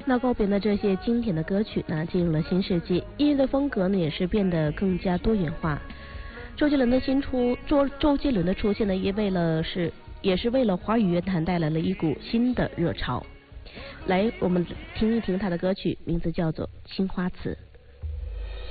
那告别了这些经典的歌曲呢，进入了新世纪，音乐的风格呢也是变得更加多元化。周杰伦的出现呢，也是为了华语乐坛带来了一股新的热潮。来，我们听一听他的歌曲，名字叫做《青花瓷》。